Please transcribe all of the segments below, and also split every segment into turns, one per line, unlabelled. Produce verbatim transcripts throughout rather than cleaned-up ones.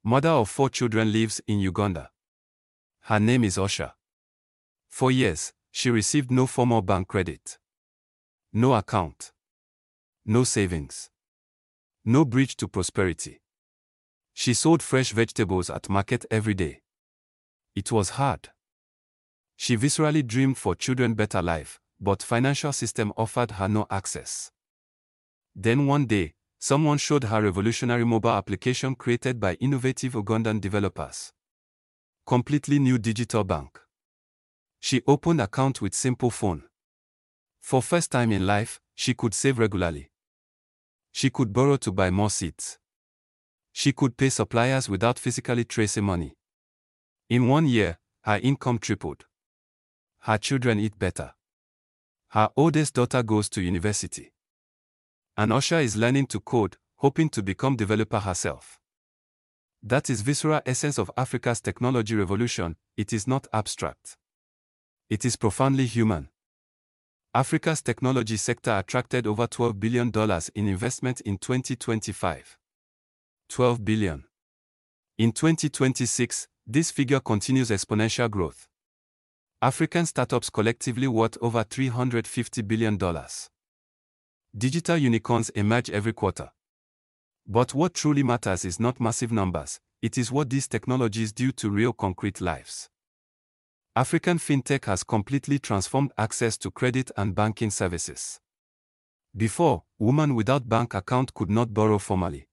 Mother of four children, lives in Uganda. Her name is Osha. For years, she received no formal bank credit. No account. No savings. No bridge to prosperity. She sold fresh vegetables at market every day. It was hard. She viscerally dreamed for children better life, but financial system offered her no access. Then one day, someone showed her revolutionary mobile application created by innovative Ugandan developers. Completely new digital bank. She opened account with simple phone. For first time in life, she could save regularly. She could borrow to buy more seeds. She could pay suppliers without physically tracing money. In one year, her income tripled. Her children eat better. Her oldest daughter goes to university. And Osha is learning to code, hoping to become developer herself. That is visceral essence of Africa's technology revolution. It is not abstract. It is profoundly human. Africa's technology sector attracted over twelve billion dollars in investment in twenty twenty-five. twelve billion dollars. In twenty twenty-six, this figure continues exponential growth. African startups collectively worth over three hundred fifty billion dollars. Digital unicorns emerge every quarter. But what truly matters is not massive numbers, it is what these technologies do to real concrete lives. African fintech has completely transformed access to credit and banking services. Before, women without bank account could not borrow formally.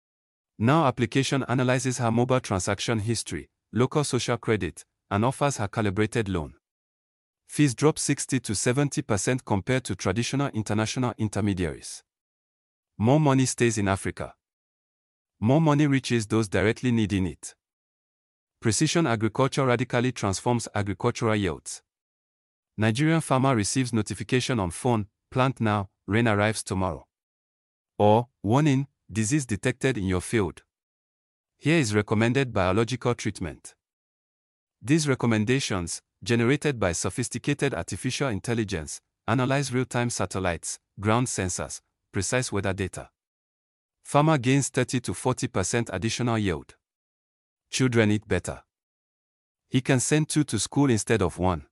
Now application analyzes her mobile transaction history, local social credit, and offers her calibrated loan. Fees drop sixty to seventy percent compared to traditional international intermediaries. More money stays in Africa. More money reaches those directly needing it. Precision agriculture radically transforms agricultural yields. Nigerian farmer receives notification on phone, plant now, rain arrives tomorrow. Or, warning, disease detected in your field. Here is recommended biological treatment. These recommendations, generated by sophisticated artificial intelligence, analyze real-time satellites, ground sensors, precise weather data. Farmer gains thirty to forty percent additional yield. Children eat better. He can send two to school instead of one.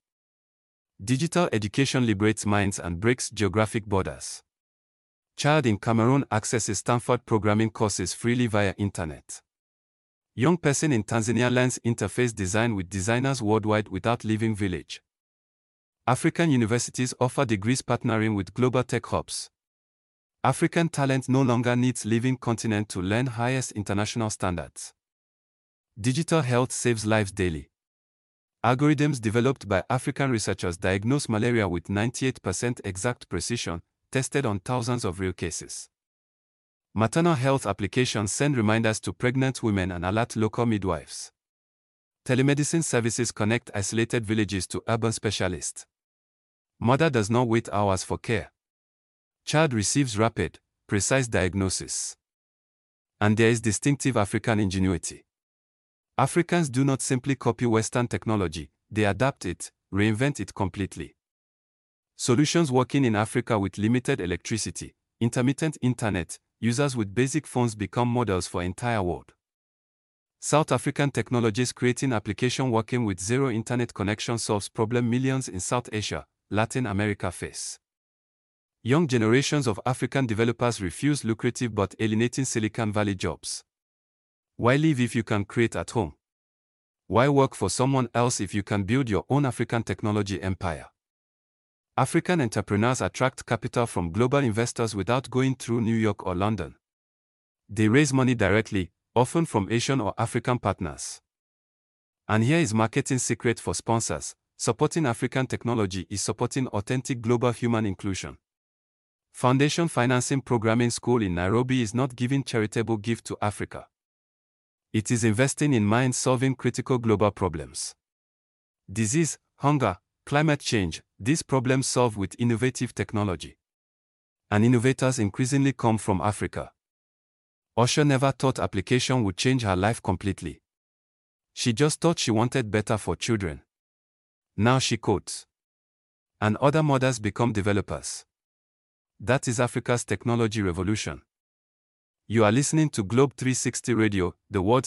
Digital education liberates minds and breaks geographic borders. Child in Cameroon accesses Stanford programming courses freely via internet. Young person in Tanzania learns interface design with designers worldwide without leaving village. African universities offer degrees partnering with global tech hubs. African talent no longer needs leaving continent to learn highest international standards. Digital health saves lives daily. Algorithms developed by African researchers diagnose malaria with ninety-eight percent exact precision, tested on thousands of real cases. Maternal health applications send reminders to pregnant women and alert local midwives. Telemedicine services connect isolated villages to urban specialists. Mother does not wait hours for care. Child receives rapid, precise diagnosis. And there is distinctive African ingenuity. Africans do not simply copy Western technology, they adapt it, reinvent it completely. Solutions working in Africa with limited electricity, intermittent internet, users with basic phones become models for entire world. South African technologies creating application working with zero internet connection solves problem millions in South Asia, Latin America face. Young generations of African developers refuse lucrative but alienating Silicon Valley jobs. Why live if you can create at home? Why work for someone else if you can build your own African technology empire? African entrepreneurs attract capital from global investors without going through New York or London. They raise money directly, often from Asian or African partners. And here is marketing secret for sponsors: supporting African technology is supporting authentic global human inclusion. Foundation Financing Programming School in Nairobi is not giving charitable gift to Africa. It is investing in minds solving critical global problems. Disease, hunger, climate change, these problems solved with innovative technology. And innovators increasingly come from Africa. Osha never thought application would change her life completely. She just thought she wanted better for children. Now she codes. And other mothers become developers. That is Africa's technology revolution. You are listening to Globe three sixty Radio, the world's